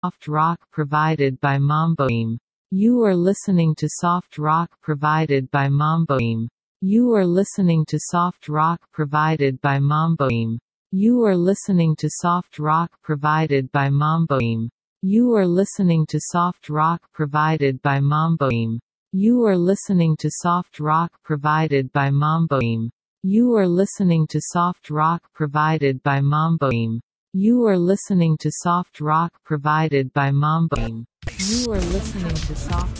soft rock provided by Mamboim. You are listening to soft rock provided by Mamboim. You are listening to soft rock provided by Mamboim. You are listening to soft rock provided by Mamboim. You are listening to soft rock provided by Mamboim. You are listening to soft rock provided by Mamboim. You are listening to soft rock provided by Mamboim. You are listening to soft rock provided by Mamboim. You are listening to soft